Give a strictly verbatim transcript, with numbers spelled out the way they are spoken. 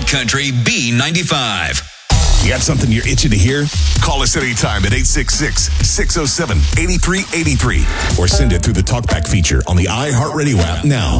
Country B ninety-five. You got something you're itching to hear? Call us anytime at eight six six, six oh seven, eight three eight three or send it through the TalkBack feature on the iHeartRadio app now.